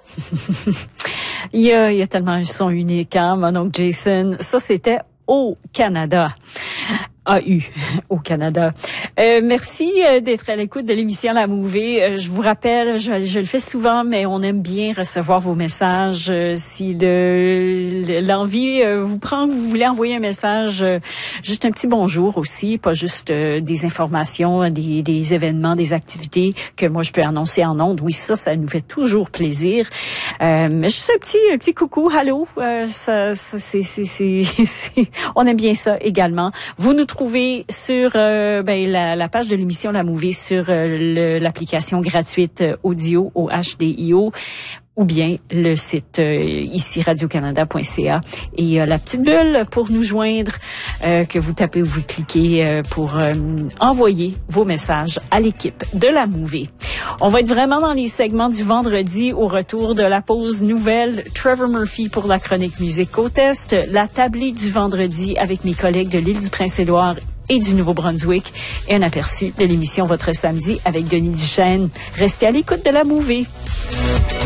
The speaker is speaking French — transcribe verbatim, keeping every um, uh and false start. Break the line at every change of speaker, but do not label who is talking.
il, y a, il y a tellement un son unique, hein, mon oncle Jason. Ça, c'était au Canada. A U au Canada. Euh, merci euh, d'être à l'écoute de l'émission La Mouvée. Euh, je vous rappelle, je, je le fais souvent, mais on aime bien recevoir vos messages. Euh, si le, l'envie euh, vous prend, que vous voulez envoyer un message, euh, juste un petit bonjour aussi, pas juste euh, des informations, des, des événements, des activités que moi je peux annoncer en ondes. Oui, ça, ça nous fait toujours plaisir. Euh, mais juste un petit, un petit coucou, allô. Euh, ça, ça c'est, c'est, c'est, c'est, on aime bien ça également. Vous nous trouvez sur euh, ben, la, la page de l'émission La Mouvée sur euh, le, l'application gratuite euh, audio au H D I O ou bien le site euh, ici radio canada point c a et euh, la petite bulle pour nous joindre euh, que vous tapez ou vous cliquez euh, pour euh, envoyer vos messages à l'équipe de La Mouvée. On va être vraiment dans les segments du vendredi au retour de la pause nouvelle. Trevor Murphy pour la chronique musique Côte Est, la tablée du vendredi avec mes collègues de l'île du Prince-Édouard et du Nouveau-Brunswick et un aperçu de l'émission Votre Samedi avec Denis Duchesne. Restez à l'écoute de La Mouvée.